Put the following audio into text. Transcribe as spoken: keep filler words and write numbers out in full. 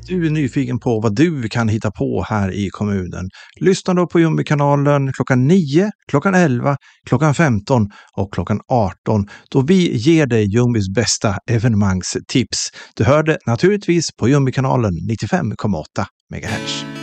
du är nyfiken på vad du kan hitta på här i kommunen. Lyssna då på Jumbi-kanalen klockan nio, klockan elva, klockan femton och klockan arton då vi ger dig Jumbis bästa evenemangstips. Du hör det naturligtvis på Jumbi-kanalen nittiofem komma åtta megahertz.